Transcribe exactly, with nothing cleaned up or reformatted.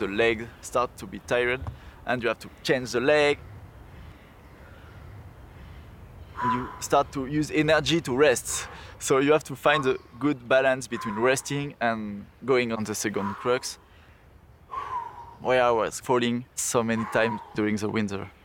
the leg start to be tired and you have to change the leg. And you start to use energy to rest. So you have to find a good balance between resting and going on the second crux, where I was falling so many times during the winter.